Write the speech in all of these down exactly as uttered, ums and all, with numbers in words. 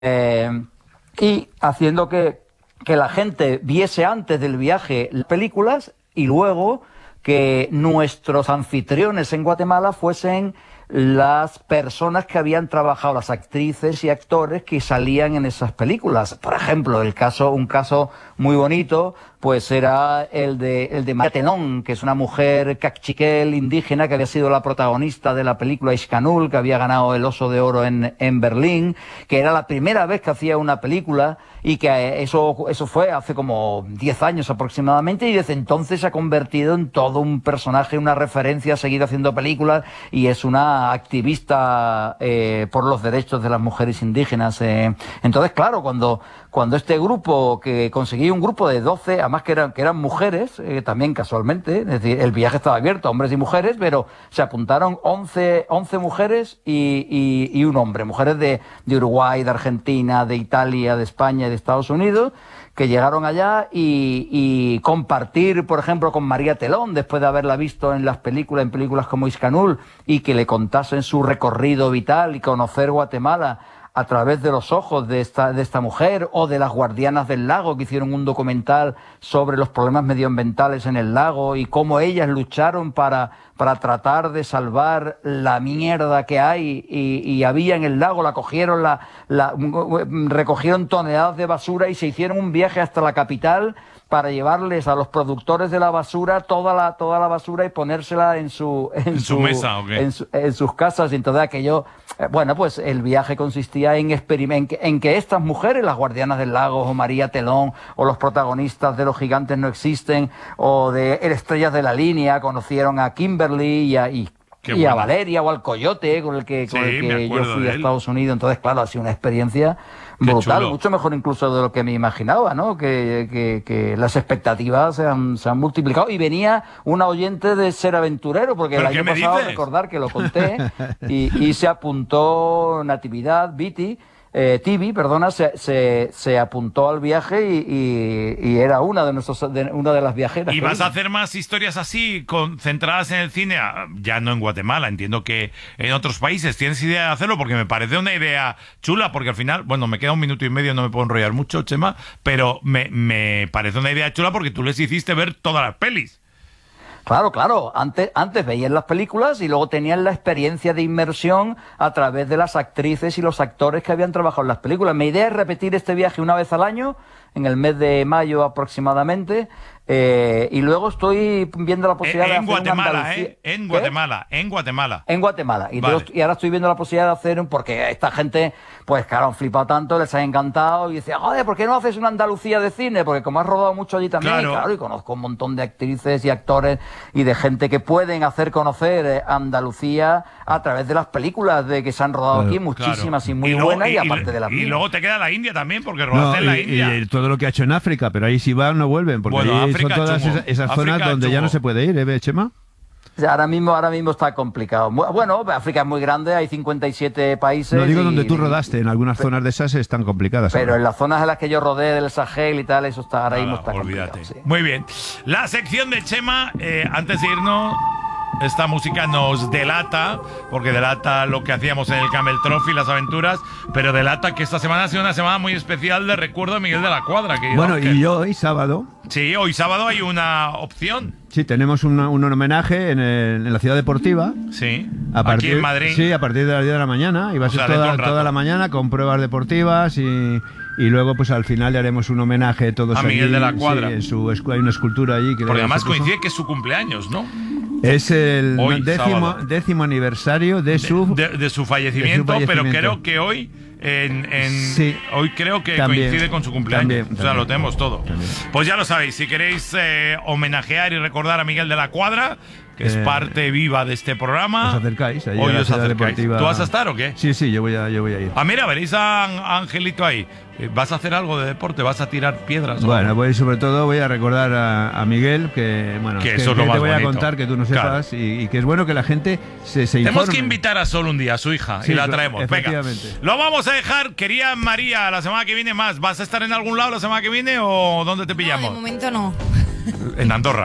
Eh, y haciendo que, que la gente viese antes del viaje las películas y luego que nuestros anfitriones en Guatemala fuesen las personas que habían trabajado, las actrices y actores que salían en esas películas. Por ejemplo, el caso, un caso muy bonito, pues era el de, el de María Telón, que es una mujer cachiquel indígena que había sido la protagonista de la película Ixcanul, que había ganado el Oso de Oro en, en Berlín, que era la primera vez que hacía una película y que eso, eso fue hace como diez años aproximadamente, y desde entonces se ha convertido en todo un personaje, una referencia, ha seguido haciendo películas y es una activista eh, por los derechos de las mujeres indígenas. Eh. Entonces, claro, cuando, cuando este grupo, que conseguí un grupo de doce, además que eran, que eran mujeres, eh, también casualmente, es decir, el viaje estaba abierto a hombres y mujeres, pero se apuntaron once, once mujeres y, y, y un hombre, mujeres de, de Uruguay, de Argentina, de Italia, de España y de Estados Unidos, que llegaron allá y, y compartir, por ejemplo, con María Telón, después de haberla visto en las películas, en películas como Ixcanul, y que le contasen su recorrido vital y conocer Guatemala a través de los ojos de esta, de esta mujer, o de las Guardianas del Lago, que hicieron un documental sobre los problemas medioambientales en el lago y cómo ellas lucharon para, para tratar de salvar la mierda que hay y, y había en el lago, la cogieron, la, la, recogieron toneladas de basura y se hicieron un viaje hasta la capital para llevarles a los productores de la basura toda la toda la basura y ponérsela en su en, ¿En su, su mesa o qué? En, su, en sus casas. Y entonces aquello, eh, bueno, pues el viaje consistía en, en, que, en que estas mujeres, las Guardianas del Lago o María Telón o los protagonistas de Los Gigantes No Existen o de Estrellas de la Línea, conocieron a Kimberly y a, y, y a Valeria o al Coyote con el que, con sí, el que yo fui a él. Estados Unidos. Entonces, claro, ha sido una experiencia brutal, mucho mejor incluso de lo que me imaginaba, ¿no? Que, que, que las expectativas se han, se han multiplicado. Y venía una oyente de Ser Aventurero, porque el año pasado, dices? recordar que lo conté, y, y se apuntó Natividad, Viti, eh, Tibi, perdona, se, se, se apuntó al viaje y, y, y era una de, nuestros, de, una de las viajeras. ¿Y vas a hacer más historias así, concentradas en el cine? Ya no en Guatemala, entiendo que en otros países. ¿Tienes idea de hacerlo? Porque me parece una idea chula, porque al final, bueno, me queda un minuto y medio, no me puedo enrollar mucho, Chema, pero me, me parece una idea chula porque tú les hiciste ver todas las pelis. Claro, claro. Antes, antes veían las películas y luego tenían la experiencia de inmersión a través de las actrices y los actores que habían trabajado en las películas. Mi idea es repetir este viaje una vez al año, en el mes de mayo aproximadamente, eh, y luego estoy viendo la posibilidad en, de en hacer Guatemala, una ¿eh? En Guatemala, en Guatemala. En Guatemala. Y, vale. y ahora estoy viendo la posibilidad de hacer un... Porque esta gente, pues claro, han flipado tanto, les ha encantado, y dice, joder, ¿por qué no haces una Andalucía de cine? Porque como has rodado mucho allí también, claro, y, claro, y conozco un montón de actrices y actores y de gente que pueden hacer conocer eh, Andalucía a través de las películas de que se han rodado claro, aquí, muchísimas claro. y muy y luego, buenas, y, y aparte y, de las Y mías. luego te queda la India también, porque rodaste no, en la y, India. Y todo lo que ha hecho en África, pero ahí si van no vuelven, porque bueno, ahí África, son todas esas, esas zonas donde chungo. ya no se puede ir, ¿eh, Chema? Ahora mismo, ahora mismo está complicado. Bueno, África es muy grande, hay cincuenta y siete países. No digo y, donde tú rodaste, en algunas pero, zonas de esas están complicadas. Pero ahora. en las zonas en las que yo rodé del Sahel y tal, eso está ahora mismo está olvídate. complicado. Sí. Muy bien. La sección de Chema, eh, antes de irnos, esta música nos delata, porque delata lo que hacíamos en el Camel Trophy, las aventuras, pero delata que esta semana ha sido una semana muy especial de recuerdo a Miguel de la Cuadra. Que bueno, y yo hoy sábado... Sí, hoy sábado hay una opción. Sí, tenemos una, un homenaje en, el, en la ciudad deportiva. Sí, a partir, aquí en Madrid. Sí, a partir de las diez de la mañana. Y va a ser toda, toda la mañana con pruebas deportivas y, y luego pues al final le haremos un homenaje todos a Miguel allí, de la Cuadra. Sí, en su, hay una escultura allí. Que porque además coincide que es su cumpleaños, ¿no? Es el hoy, décimo, décimo aniversario de su, de, de, de, su fallecimiento, de su fallecimiento, pero creo que hoy... En, en sí, hoy creo que también, coincide con su cumpleaños. También, o sea, también, lo tenemos todo. También. Pues ya lo sabéis, si queréis eh, homenajear y recordar a Miguel de la Cuadra, que eh, es parte viva de este programa, os acercáis. Hoy os acercáis. Deportiva. ¿Tú vas a estar o qué? Sí, sí, yo voy a, yo voy a ir. Ah, mira, veréis a, a Angelito ahí. ¿Vas a hacer algo de deporte? ¿Vas a tirar piedras? Bueno, voy, sobre todo voy a recordar a, a Miguel, que bueno, que, que, eso es lo que más te voy bonito. a contar, que tú no sepas, claro. y, y que es bueno que la gente se, se informe. Tenemos que invitar a Sol un día, a su hija, sí, y la traemos. Venga, lo vamos a dejar. Quería María, la semana que viene más. ¿Vas a estar en algún lado la semana que viene o dónde te pillamos? No, de momento no. En Andorra.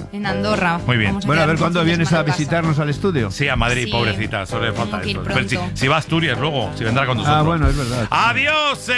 En Andorra. Muy bien. Vamos a Bueno, a quedar ver un cuándo fin de vienes semana a en casa. visitarnos al estudio. Sí, a Madrid, Sí, pobrecita, solo le falta tengo que ir esto. Pero si, pronto. si va a Asturias luego, si vendrá con nosotros. Ah, bueno, es verdad. ¡Adiós!